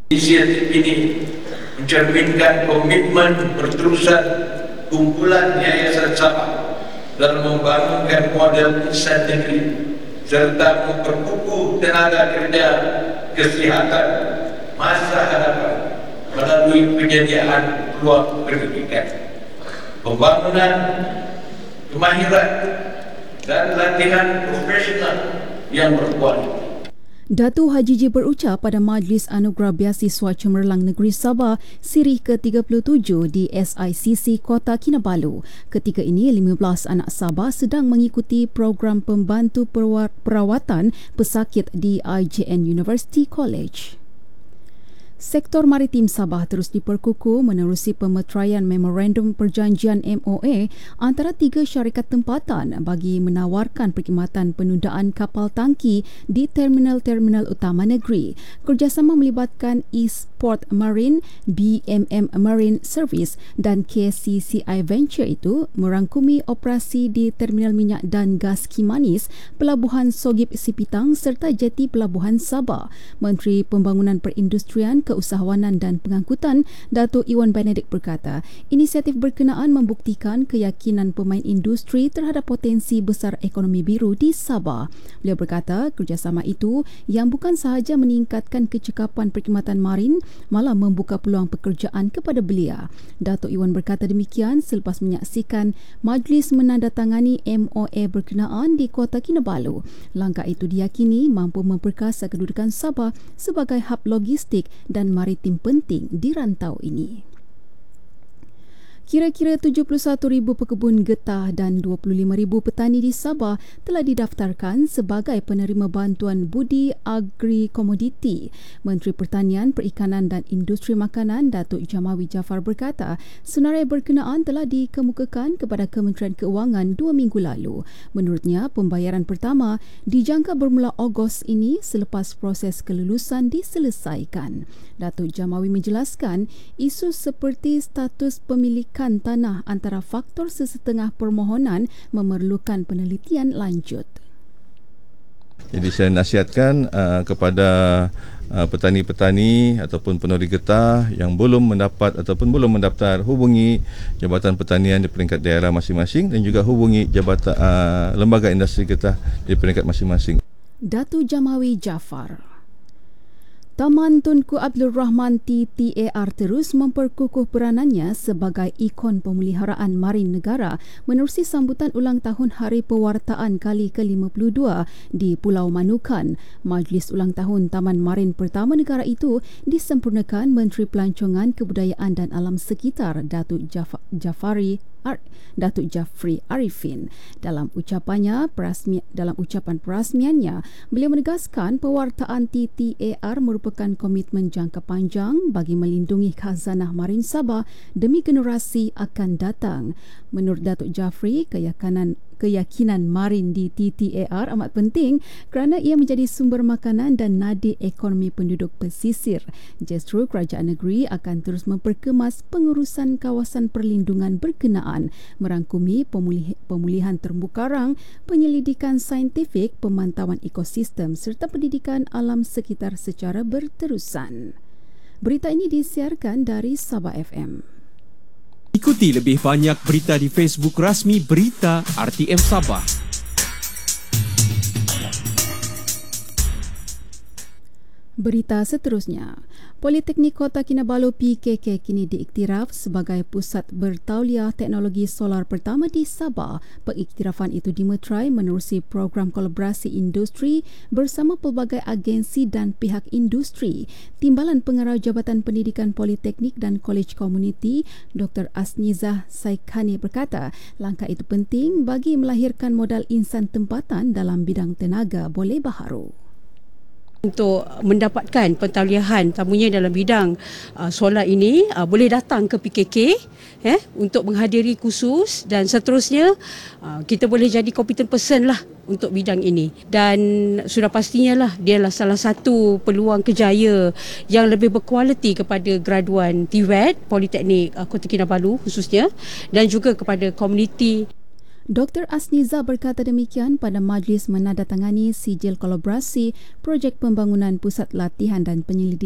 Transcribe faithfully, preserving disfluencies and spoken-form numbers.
Inisiatif ini mencerminkan komitmen berterusan kumpulan Yayasan Sabah dalam membangunkan model insan negeri serta memperkukuh tenaga kerja kesihatan masa hadapan melalui penyediaan peluang pendidikan, pembangunan kemahiran dan latihan profesional yang berkualitas. Datuk Haji J berucap pada Majlis Anugerah Beasiswa Cemerlang Negeri Sabah Sirih ke tiga puluh tujuh di S I C C Kota Kinabalu. Ketika ini, lima belas anak Sabah sedang mengikuti program pembantu perawatan pesakit di I J N University College. Sektor maritim Sabah terus diperkukuh menerusi pemeteraian Memorandum Perjanjian M O A antara tiga syarikat tempatan bagi menawarkan perkhidmatan penundaan kapal tangki di terminal-terminal utama negeri. Kerjasama melibatkan Eastport Marine, B M M Marine Service dan K C C I Venture itu merangkumi operasi di Terminal Minyak dan Gas Kimanis, Pelabuhan Sogip Sipitang serta Jeti Pelabuhan Sabah. Menteri Pembangunan Perindustrian, Keusahawanan dan Pengangkutan Datuk Iwan Benedict berkata, inisiatif berkenaan membuktikan keyakinan pemain industri terhadap potensi besar ekonomi biru di Sabah. Beliau berkata, kerjasama itu yang bukan sahaja meningkatkan kecekapan perkhidmatan marin, malah membuka peluang pekerjaan kepada belia. Datuk Iwan berkata demikian selepas menyaksikan majlis menandatangani M O A berkenaan di Kota Kinabalu. Langkah itu diyakini mampu memperkasa kedudukan Sabah sebagai hub logistik dan maritim penting di rantau ini. Kira-kira tujuh puluh satu ribu pekebun getah dan dua puluh lima ribu petani di Sabah telah didaftarkan sebagai penerima bantuan budi agri komoditi. Menteri Pertanian, Perikanan dan Industri Makanan Datuk Jamawi Jaafar berkata, senarai berkenaan telah dikemukakan kepada Kementerian Keuangan dua minggu lalu. Menurutnya, pembayaran pertama dijangka bermula Ogos ini selepas proses kelulusan diselesaikan. Datuk Jamawi menjelaskan, isu seperti status pemilikan tanah antara faktor sesetengah permohonan memerlukan penelitian lanjut. Jadi saya nasihatkan uh, kepada uh, petani-petani ataupun penuri getah yang belum mendapat ataupun belum mendaftar, hubungi Jabatan Pertanian di peringkat daerah masing-masing dan juga hubungi Jabatan uh, Lembaga Industri Getah di peringkat masing-masing. Datuk Jamawi Jaafar. Taman Tunku Abdul Rahman T T A R terus memperkukuh peranannya sebagai ikon pemeliharaan marin negara menerusi sambutan ulang tahun Hari Pewartaan kali ke lima puluh dua di Pulau Manukan. Majlis ulang tahun Taman Marin pertama negara itu disempurnakan Menteri Pelancongan, Kebudayaan dan Alam Sekitar Datuk Jaf- Jafari Ar- Datuk Jafri Arifin. Dalam ucapannya, perasmi- dalam ucapan perasmiannya, beliau menegaskan pewartaan T T A R merupakan komitmen jangka panjang bagi melindungi khazanah marin Sabah demi generasi akan datang. Menurut Datuk Jafri, keyakinan keyakinan marin di T T A R amat penting kerana ia menjadi sumber makanan dan nadi ekonomi penduduk pesisir. Justru kerajaan negeri akan terus memperkemas pengurusan kawasan perlindungan berkenaan, merangkumi pemulih, pemulihan terumbu karang, penyelidikan saintifik, pemantauan ekosistem serta pendidikan alam sekitar secara berterusan. Berita ini disiarkan dari Sabah F M. Ikuti lebih banyak berita di Facebook rasmi Berita R T M Sabah. Berita seterusnya, Politeknik Kota Kinabalu P K K kini diiktiraf sebagai pusat bertauliah teknologi solar pertama di Sabah. Pengiktirafan itu dimeterai menerusi program kolaborasi industri bersama pelbagai agensi dan pihak industri. Timbalan Pengarau Jabatan Pendidikan Politeknik dan Kolej Komuniti, Doktor Asnizah Saikhani berkata, langkah itu penting bagi melahirkan modal insan tempatan dalam bidang tenaga boleh baharu. Untuk mendapatkan pentauliahan tamunya dalam bidang uh, solar ini uh, boleh datang ke P K K eh, untuk menghadiri kursus dan seterusnya uh, kita boleh jadi competent person lah untuk bidang ini, dan sudah pastinya lah dia adalah salah satu peluang kejaya yang lebih berkualiti kepada graduan T W E D Politeknik uh, Kota Kinabalu khususnya dan juga kepada komuniti. Doktor Asniza berkata demikian pada majlis menandatangani sijil kolaborasi projek pembangunan pusat latihan dan penyelidikan